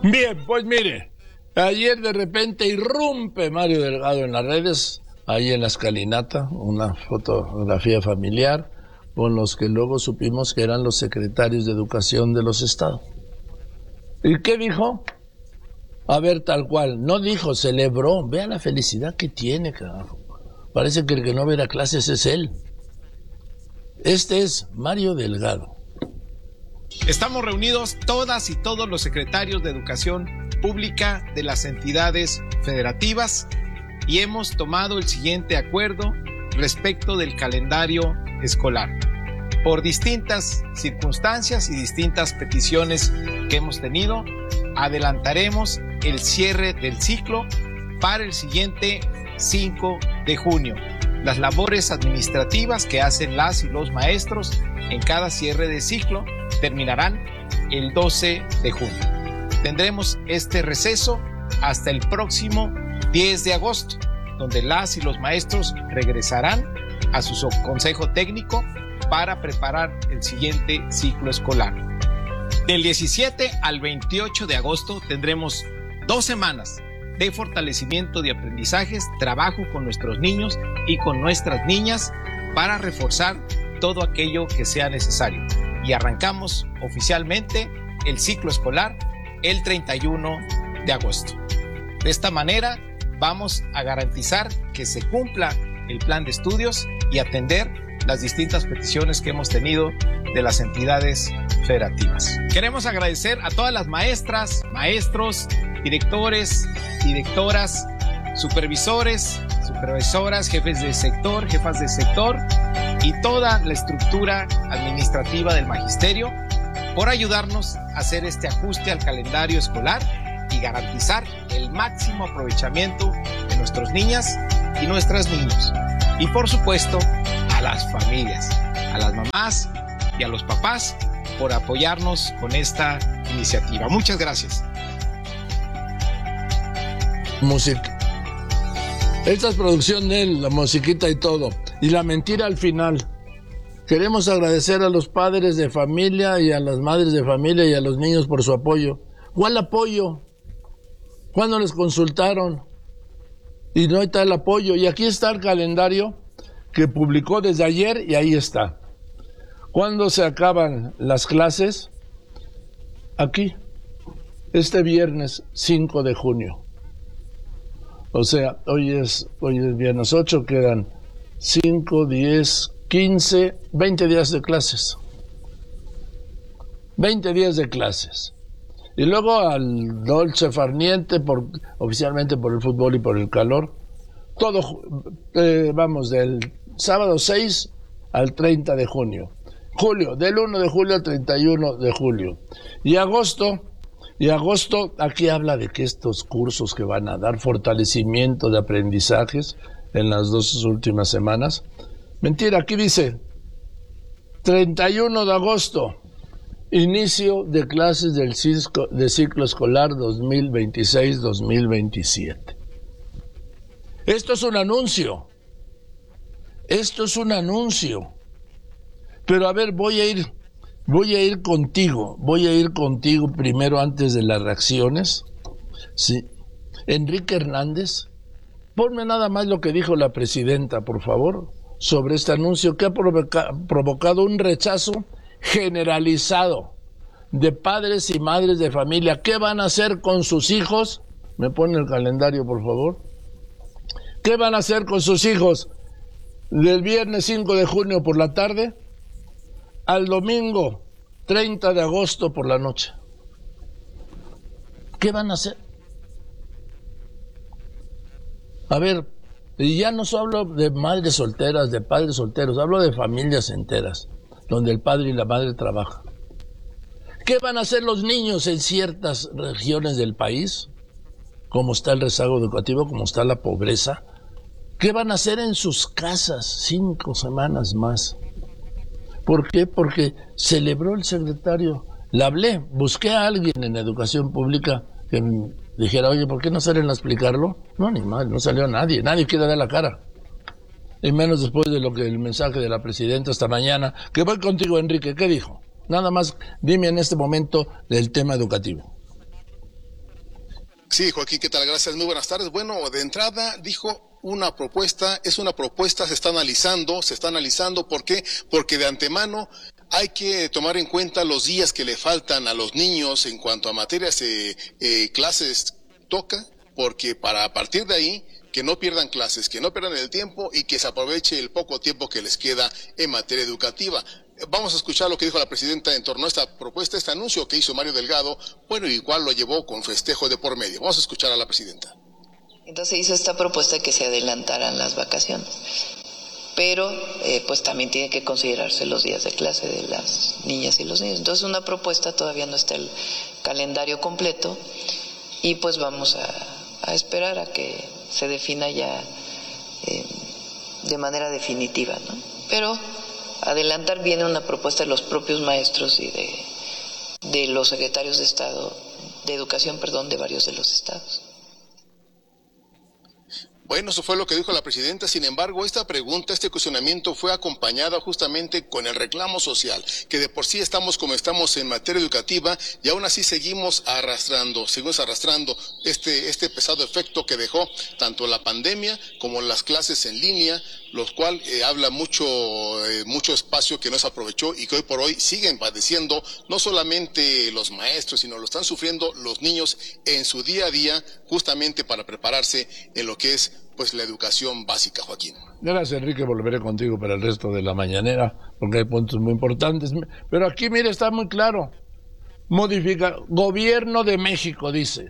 Bien, pues mire, ayer de repente irrumpe Mario Delgado en las redes, ahí en la escalinata, una fotografía familiar con los que luego supimos que eran los secretarios de Educación de los estados. ¿Y qué dijo? A ver, tal cual, no dijo, celebró, vea la felicidad que tiene, carajo. Parece que el que no ve a clases es él. Este es Mario Delgado. Estamos reunidos todas y todos los secretarios de Educación Pública de las entidades federativas y hemos tomado el siguiente acuerdo respecto del calendario escolar. Por distintas circunstancias y distintas peticiones que hemos tenido, adelantaremos el cierre del ciclo para el siguiente 5 de junio. Las labores administrativas que hacen las y los maestros en cada cierre de ciclo terminarán el 12 de junio. Tendremos este receso hasta el próximo 10 de agosto, donde las y los maestros regresarán a su consejo técnico para preparar el siguiente ciclo escolar. Del 17 al 28 de agosto tendremos 2 semanas de fortalecimiento de aprendizajes, trabajo con nuestros niños y con nuestras niñas para reforzar todo aquello que sea necesario. Y arrancamos oficialmente el ciclo escolar el 31 de agosto. De esta manera vamos a garantizar que se cumpla el plan de estudios y atender las distintas peticiones que hemos tenido de las entidades federativas. Queremos agradecer a todas las maestras, maestros, directores, directoras, supervisores, supervisoras, jefes de sector, jefas de sector y toda la estructura administrativa del magisterio por ayudarnos a hacer este ajuste al calendario escolar y garantizar el máximo aprovechamiento de nuestras niñas y nuestros niños. Y por supuesto, a las familias, a las mamás y a los papás por apoyarnos con esta iniciativa. Muchas gracias. Música. Esta es producción de él, la musiquita y todo. Y la mentira al final. Queremos agradecer a los padres de familia y a las madres de familia y a los niños por su apoyo. ¿Cuál apoyo? ¿Cuándo les consultaron? Y no está el apoyo. Y aquí está el calendario que publicó desde ayer y ahí está. ¿Cuándo se acaban las clases? Aquí. Este viernes 5 de junio. O sea, hoy es viernes 8, quedan 5, 10, 15, 20 días de clases. 20 días de clases. Y luego al dolce farniente, oficialmente por el fútbol y por el calor. Todo, vamos, del sábado 6 al 30 de junio. Julio, del 1 de julio al 31 de julio. Y agosto, aquí habla de que estos cursos que van a dar fortalecimiento de aprendizajes en las 2 últimas semanas. Mentira, aquí dice 31 de agosto, inicio de clases del ciclo escolar 2026-2027. Esto es un anuncio. Pero a ver, voy a ir contigo primero antes de las reacciones. Sí. Enrique Hernández, ponme nada más lo que dijo la presidenta, por favor, sobre este anuncio que ha provocado un rechazo generalizado de padres y madres de familia. ¿Qué van a hacer con sus hijos? ¿Me pone el calendario, por favor? ¿Qué van a hacer con sus hijos del viernes 5 de junio por la tarde al domingo 30 de agosto por la noche? ¿Qué van a hacer? A ver, y ya no solo hablo de madres solteras, de padres solteros, hablo de familias enteras, donde el padre y la madre trabajan. ¿Qué van a hacer los niños en ciertas regiones del país? Como está el rezago educativo, como está la pobreza. ¿Qué van a hacer en sus casas 5 semanas más? ¿Por qué? Porque celebró el secretario. Le hablé, busqué a alguien en educación pública que me dijera, oye, ¿por qué no salen a explicarlo? No, ni mal, no salió nadie quiere dar la cara. Y menos después de el mensaje de la presidenta esta mañana, que voy contigo, Enrique, ¿qué dijo? Nada más dime en este momento del tema educativo. Sí, Joaquín, ¿qué tal? Gracias, muy buenas tardes. Bueno, de entrada dijo una propuesta, se está analizando, ¿por qué? Porque de antemano hay que tomar en cuenta los días que le faltan a los niños en cuanto a materias, clases toca, porque para a partir de ahí que no pierdan clases, que no pierdan el tiempo y que se aproveche el poco tiempo que les queda en materia educativa. Vamos a escuchar lo que dijo la presidenta en torno a esta propuesta, este anuncio que hizo Mario Delgado, bueno, igual lo llevó con festejo de por medio. Vamos a escuchar a la presidenta. Entonces hizo esta propuesta de que se adelantaran las vacaciones, pero pues también tiene que considerarse los días de clase de las niñas y los niños. Entonces una propuesta, todavía no está el calendario completo y pues vamos a esperar a que se defina ya de manera definitiva, ¿no? Pero adelantar viene una propuesta de los propios maestros y de los secretarios de Estado, de Educación, de varios de los estados. Bueno, eso fue lo que dijo la presidenta. Sin embargo, esta pregunta, este cuestionamiento fue acompañada justamente con el reclamo social, que de por sí estamos como estamos en materia educativa y aún así seguimos arrastrando este pesado efecto que dejó tanto la pandemia como las clases en línea, los cual habla mucho espacio que no se aprovechó y que hoy por hoy siguen padeciendo no solamente los maestros, sino lo están sufriendo los niños en su día a día, justamente para prepararse en lo que es pues la educación básica, Joaquín. Gracias, Enrique, volveré contigo para el resto de la mañanera, porque hay puntos muy importantes. Pero aquí, mire, está muy claro. Modifica, Gobierno de México, dice.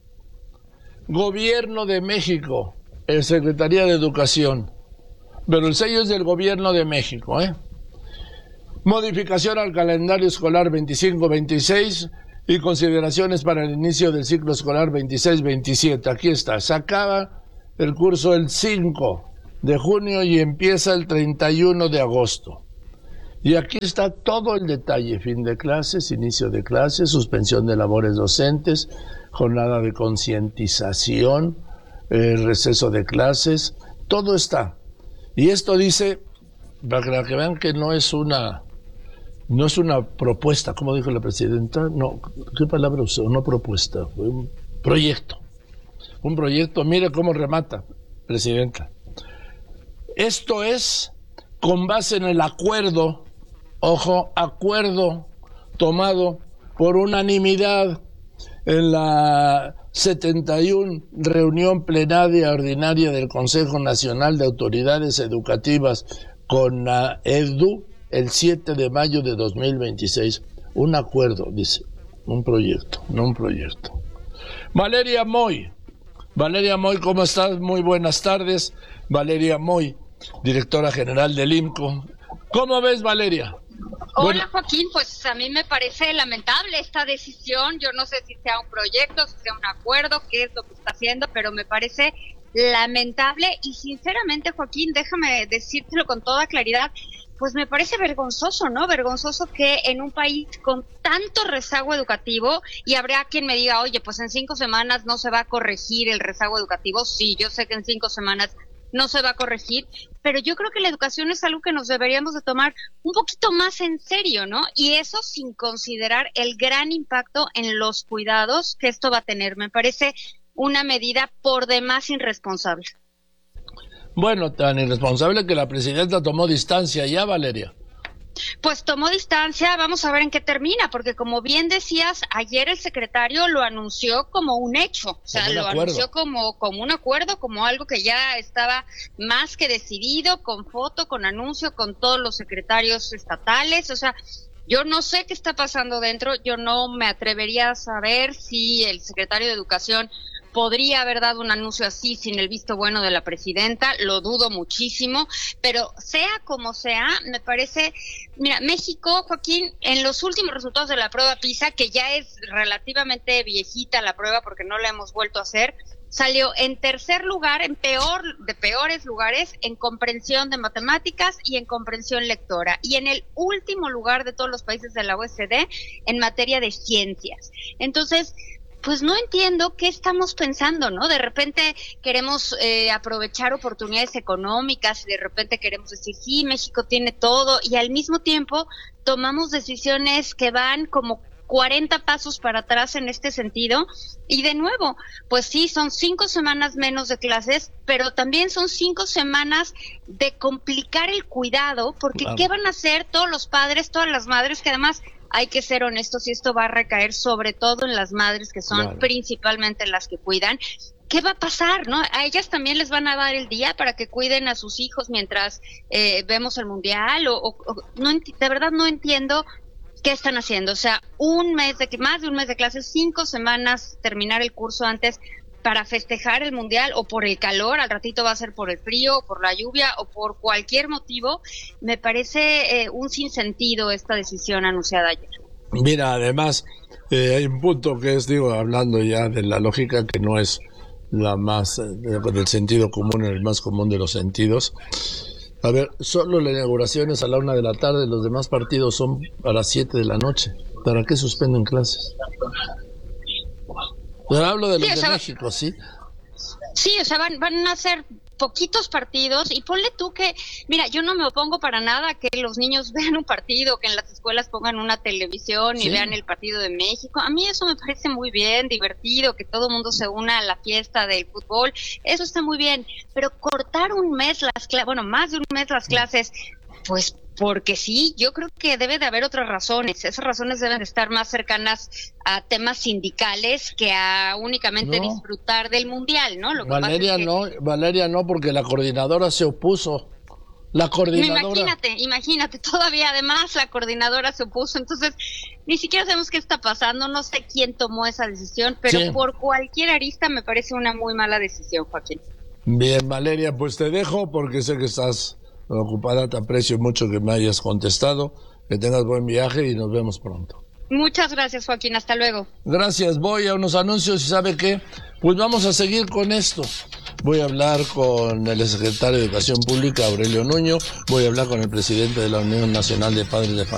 Gobierno de México, Secretaría de Educación. Pero el sello es del Gobierno de México, ¿eh? Modificación al calendario escolar 25-26 y consideraciones para el inicio del ciclo escolar 26-27. Aquí está, se acaba el curso el 5 de junio y empieza el 31 de agosto. Y aquí está todo el detalle: fin de clases, inicio de clases, suspensión de labores docentes, jornada de concientización, receso de clases, todo está. Y esto dice, para que vean que no es una propuesta, como dijo la presidenta, no, ¿qué palabra usó? No propuesta, fue un proyecto. Un proyecto, mire cómo remata, presidenta. Esto es con base en el acuerdo, acuerdo tomado por unanimidad en la 71 reunión plenaria ordinaria del Consejo Nacional de Autoridades Educativas con la EDU el 7 de mayo de 2026. Un acuerdo, dice, un proyecto, no un proyecto. Valeria Moy, ¿cómo estás? Muy buenas tardes. Valeria Moy, directora general del IMCO. ¿Cómo ves, Valeria? Hola, Joaquín, pues a mí me parece lamentable esta decisión. Yo no sé si sea un proyecto, si sea un acuerdo, qué es lo que está haciendo, pero me parece lamentable y sinceramente, Joaquín, déjame decírtelo con toda claridad, pues me parece vergonzoso, ¿no? Vergonzoso que en un país con tanto rezago educativo, y habrá quien me diga, oye, pues en 5 semanas no se va a corregir el rezago educativo. Sí, yo sé que en 5 semanas no se va a corregir, pero yo creo que la educación es algo que nos deberíamos de tomar un poquito más en serio, ¿no? Y eso sin considerar el gran impacto en los cuidados que esto va a tener. Me parece una medida por demás irresponsable. Bueno, tan irresponsable que la presidenta tomó distancia ya, Valeria. Pues tomó distancia, vamos a ver en qué termina, porque como bien decías, ayer el secretario lo anunció como un hecho, o sea, lo anunció como un acuerdo, como algo que ya estaba más que decidido, con foto, con anuncio, con todos los secretarios estatales, o sea, yo no sé qué está pasando dentro, yo no me atrevería a saber si el secretario de Educación podría haber dado un anuncio así sin el visto bueno de la presidenta, lo dudo muchísimo, pero sea como sea, me parece, mira, México, Joaquín, en los últimos resultados de la prueba PISA, que ya es relativamente viejita la prueba porque no la hemos vuelto a hacer, salió en tercer lugar, en peores lugares, en comprensión de matemáticas y en comprensión lectora, y en el último lugar de todos los países de la OECD en materia de ciencias. Entonces, pues no entiendo qué estamos pensando, ¿no? De repente queremos aprovechar oportunidades económicas, de repente queremos decir, sí, México tiene todo, y al mismo tiempo tomamos decisiones que van como 40 pasos para atrás en este sentido. Y de nuevo, pues sí, son 5 semanas menos de clases, pero también son 5 semanas de complicar el cuidado, porque ¿qué van a hacer todos los padres, todas las madres? Que además hay que ser honestos, y esto va a recaer sobre todo en las madres, que son principalmente las que cuidan. ¿Qué va a pasar, no? A ellas también les van a dar el día para que cuiden a sus hijos mientras vemos el mundial, no, de verdad no entiendo qué están haciendo. O sea, más de un mes de clases, 5 semanas, terminar el curso antes para festejar el mundial, o por el calor, al ratito va a ser por el frío, o por la lluvia, o por cualquier motivo. Me parece un sinsentido esta decisión anunciada ayer. Mira, además, hay un punto que es, hablando ya de la lógica, que no es la más del sentido común, el más común de los sentidos. A ver, solo la inauguración es a la 1 de la tarde, los demás partidos son a las 7 de la noche. ¿Para qué suspenden clases? Pero hablo de los de México, ¿sí? Sí, o sea, van a ser poquitos partidos, y ponle tú que, mira, yo no me opongo para nada a que los niños vean un partido, que en las escuelas pongan una televisión y vean el partido de México. A mí eso me parece muy bien, divertido, que todo el mundo se una a la fiesta del fútbol, eso está muy bien, pero cortar un mes más de un mes las clases, pues porque sí, yo creo que debe de haber otras razones. Esas razones deben de estar más cercanas a temas sindicales que a únicamente disfrutar del mundial, ¿no? Lo que Valeria pasa es que Valeria no, porque la coordinadora se opuso. Imagínate, todavía además la coordinadora se opuso, entonces ni siquiera sabemos qué está pasando, no sé quién tomó esa decisión, pero por cualquier arista me parece una muy mala decisión, Joaquín. Bien, Valeria, pues te dejo porque sé que estás ocupada, te aprecio mucho que me hayas contestado, que tengas buen viaje y nos vemos pronto. Muchas gracias, Joaquín, hasta luego. Gracias, voy a unos anuncios y ¿sabe qué? Pues vamos a seguir con esto. Voy a hablar con el secretario de Educación Pública, Aurelio Nuño, voy a hablar con el presidente de la Unión Nacional de Padres de Familia.